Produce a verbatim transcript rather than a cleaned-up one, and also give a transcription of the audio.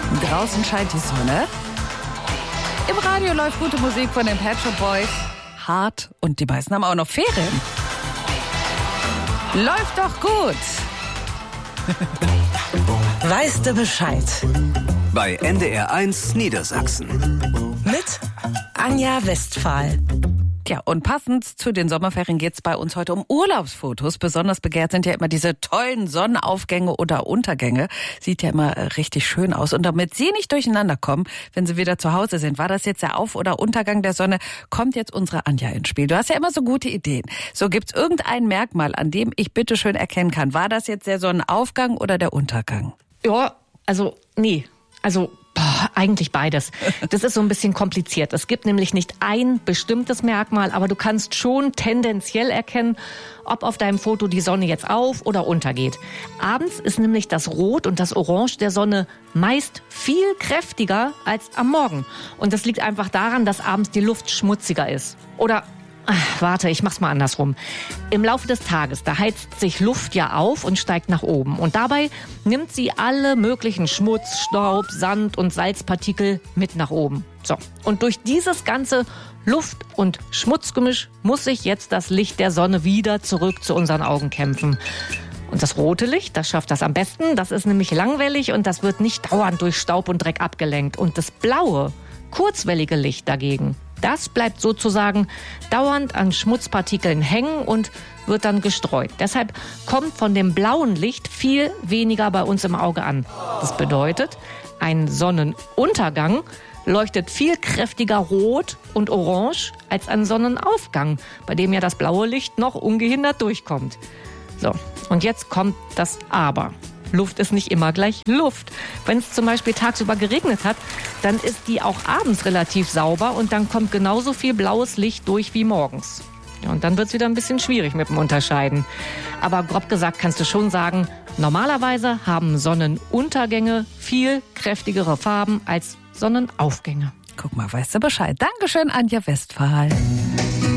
Draußen scheint die Sonne. Im Radio läuft gute Musik von den Pet Shop Boys. Hart und die meisten haben auch noch Ferien. Läuft doch gut. Weißt du Bescheid? Bei N D R eins Niedersachsen. Mit Anja Westphal. Ja, und passend zu den Sommerferien geht's bei uns heute um Urlaubsfotos. Besonders begehrt sind ja immer diese tollen Sonnenaufgänge oder Untergänge. Sieht ja immer richtig schön aus. Und damit Sie nicht durcheinander kommen, wenn Sie wieder zu Hause sind, war das jetzt der Auf- oder Untergang der Sonne, kommt jetzt unsere Anja ins Spiel. Du hast ja immer so gute Ideen. So, gibt's irgendein Merkmal, an dem ich bitte schön erkennen kann, war das jetzt der Sonnenaufgang oder der Untergang? Ja, also, nee. Also, boah, eigentlich beides. Das ist so ein bisschen kompliziert. Es gibt nämlich nicht ein bestimmtes Merkmal, aber du kannst schon tendenziell erkennen, ob auf deinem Foto die Sonne jetzt auf- oder untergeht. Abends ist nämlich das Rot und das Orange der Sonne meist viel kräftiger als am Morgen. Und das liegt einfach daran, dass abends die Luft schmutziger ist. Oder Ach, warte, ich mach's mal andersrum. Im Laufe des Tages, da heizt sich Luft ja auf und steigt nach oben. Und dabei nimmt sie alle möglichen Schmutz, Staub, Sand und Salzpartikel mit nach oben. So. Und durch dieses ganze Luft- und Schmutzgemisch muss sich jetzt das Licht der Sonne wieder zurück zu unseren Augen kämpfen. Und das rote Licht, das schafft das am besten. Das ist nämlich langwellig und das wird nicht dauernd durch Staub und Dreck abgelenkt. Und das blaue, kurzwellige Licht dagegen, das bleibt sozusagen dauernd an Schmutzpartikeln hängen und wird dann gestreut. Deshalb kommt von dem blauen Licht viel weniger bei uns im Auge an. Das bedeutet, ein Sonnenuntergang leuchtet viel kräftiger rot und orange als ein Sonnenaufgang, bei dem ja das blaue Licht noch ungehindert durchkommt. So, und jetzt kommt das Aber. Luft ist nicht immer gleich Luft. Wenn es zum Beispiel tagsüber geregnet hat, dann ist die auch abends relativ sauber und dann kommt genauso viel blaues Licht durch wie morgens. Ja, und dann wird es wieder ein bisschen schwierig mit dem Unterscheiden. Aber grob gesagt kannst du schon sagen, normalerweise haben Sonnenuntergänge viel kräftigere Farben als Sonnenaufgänge. Guck mal, weißt du Bescheid. Dankeschön, Anja Westphal.